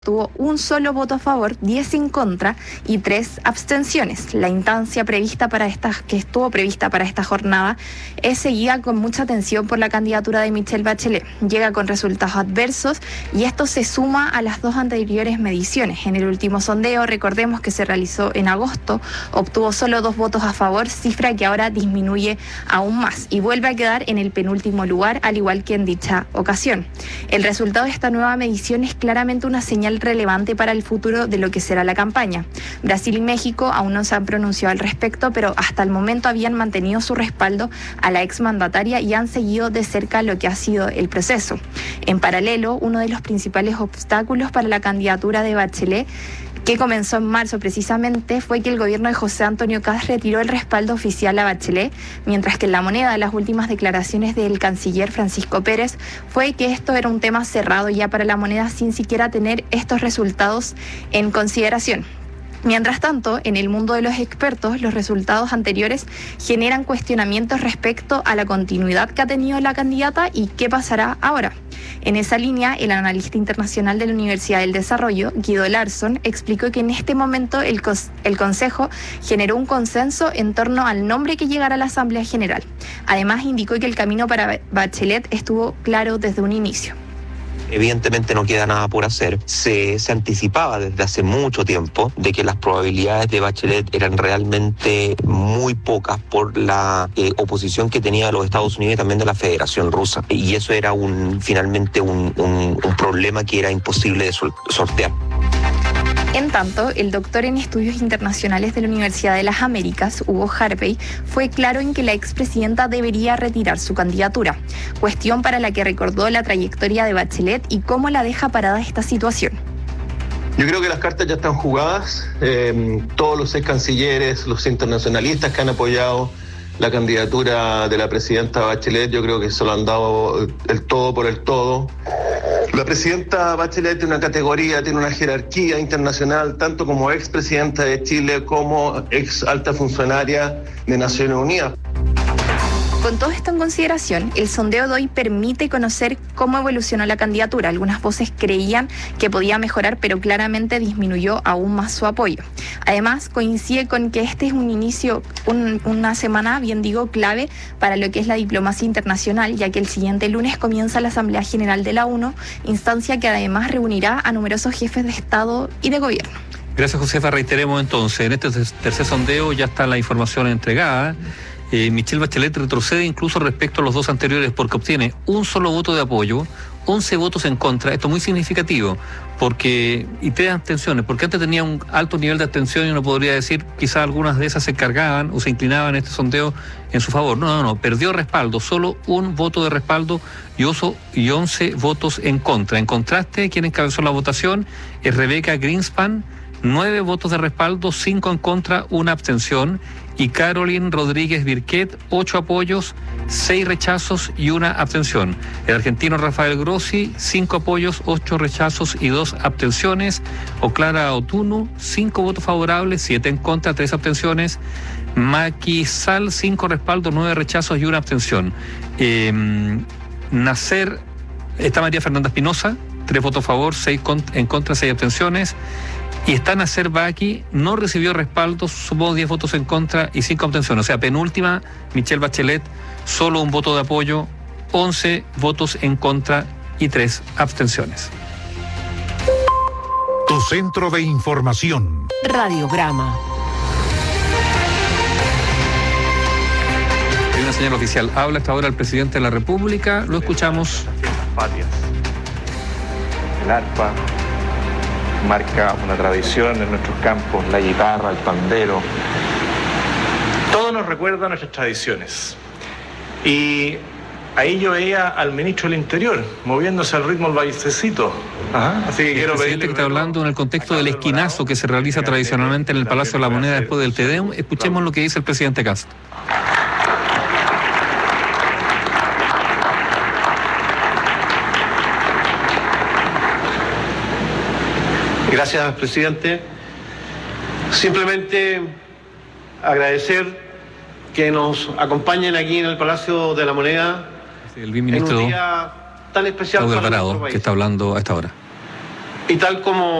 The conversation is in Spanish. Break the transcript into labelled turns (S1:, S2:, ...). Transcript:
S1: tuvo un solo voto a favor, 10 en contra y 3 abstenciones. La instancia que estuvo prevista para esta jornada es seguida con mucha atención por la candidatura de Michelle Bachelet. Llega con resultados adversos y esto se suma a las dos anteriores mediciones. En el último sondeo, recordemos que se realizó en agosto, obtuvo solo 2 votos a favor, cifra que ahora disminuye aún más y vuelve a quedar en el penúltimo lugar, al igual que en dicha ocasión. El resultado de esta nueva medición es claramente una señal relevante para el futuro de lo que será la campaña. Brasil y México aún no se han pronunciado al respecto, pero hasta el momento habían mantenido su respaldo a la exmandataria y han seguido de cerca lo que ha sido el proceso. En paralelo, uno de los principales obstáculos para la candidatura de Bachelet, que comenzó en marzo precisamente, fue que el gobierno de José Antonio Kast retiró el respaldo oficial a Bachelet, mientras que en La Moneda las últimas declaraciones del canciller Francisco Pérez fue que esto era un tema cerrado ya para La Moneda sin siquiera tener estos resultados en consideración. Mientras tanto, en el mundo de los expertos, los resultados anteriores generan cuestionamientos respecto a la continuidad que ha tenido la candidata y qué pasará ahora. En esa línea, el analista internacional de la Universidad del Desarrollo, Guido Larsson, explicó que en este momento el Consejo generó un consenso en torno al nombre que llegará a la Asamblea General. Además, indicó que el camino para Bachelet estuvo claro desde un inicio.
S2: Evidentemente no queda nada por hacer. Se anticipaba desde hace mucho tiempo de que las probabilidades de Bachelet eran realmente muy pocas por la oposición que tenía de los Estados Unidos y también de la Federación Rusa. Y eso era finalmente un problema que era imposible de sortear.
S1: En tanto, el doctor en estudios internacionales de la Universidad de las Américas, Hugo Harvey, fue claro en que la expresidenta debería retirar su candidatura, cuestión para la que recordó la trayectoria de Bachelet y cómo la deja parada esta situación.
S3: Yo creo que las cartas ya están jugadas. Todos los ex cancilleres, los internacionalistas que han apoyado la candidatura de la presidenta Bachelet, yo creo que se lo han dado el todo por el todo. La presidenta Bachelet tiene una categoría, tiene una jerarquía internacional, tanto como expresidenta de Chile como ex alta funcionaria de Naciones Unidas.
S1: Con todo esto en consideración, el sondeo de hoy permite conocer cómo evolucionó la candidatura. Algunas voces creían que podía mejorar, pero claramente disminuyó aún más su apoyo. Además, coincide con que este es un inicio, una semana, bien digo, clave para lo que es la diplomacia internacional, ya que el siguiente lunes comienza la Asamblea General de la ONU, instancia que además reunirá a numerosos jefes de Estado y de gobierno.
S4: Gracias, Josefa. Reiteremos entonces, en este tercer sondeo ya está la información entregada. Michelle Bachelet retrocede incluso respecto a los dos anteriores porque obtiene un solo voto de apoyo, 11 votos en contra. Esto es muy significativo y 3 abstenciones, porque antes tenía un alto nivel de abstención y uno podría decir quizás algunas de esas se cargaban o se inclinaban en este sondeo en su favor. No, perdió respaldo, solo un voto de respaldo y 11 votos en contra. En contraste, quien encabezó la votación es Rebecca Greenspan, 9 votos de respaldo, 5 en contra, 1 abstención. Y Caroline Rodríguez Birquet, 8 apoyos, 6 rechazos y 1 abstención. El argentino Rafael Grossi, 5 apoyos, 8 rechazos y 2 abstenciones. Oclara Otunu, 5 votos favorables, 7 en contra, 3 abstenciones. Macky Sall, 5 respaldos, 9 rechazos y 1 abstención. Está María Fernanda Espinosa, 3 votos a favor, 6 en contra, 6 abstenciones. Y está Nasser Baki, no recibió respaldo, sumó 10 votos en contra y 5 abstenciones. O sea, penúltima, Michelle Bachelet, solo un voto de apoyo, 11 votos en contra y 3 abstenciones.
S5: Tu centro de información.
S6: Radiograma.
S4: Hay una señal oficial. Habla hasta ahora el presidente de la República. Lo escuchamos.
S7: El arpa marca una tradición en nuestros campos, la guitarra, el pandero. Todo nos recuerda a nuestras tradiciones. Y ahí yo veía al ministro del Interior moviéndose al ritmo del bailecito.
S4: Así que quiero pedirle que está hablando en el contexto del esquinazo que se realiza tradicionalmente en el Palacio de la Moneda después del Te Deum. Escuchemos lo que dice el presidente Kast.
S3: Gracias, presidente. Simplemente agradecer que nos acompañen aquí en el Palacio de la Moneda
S4: el ministro
S3: en un día tan especial
S4: Claudio
S3: para
S4: Alvarado,
S3: nuestro país.
S4: que está hablando a esta hora.
S3: Y tal como